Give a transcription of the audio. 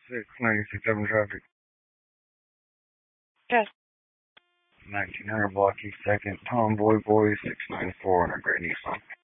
696 traffic. Yes. 1900 block East 2nd, Tomboy Boy 694 on a gray Nissan.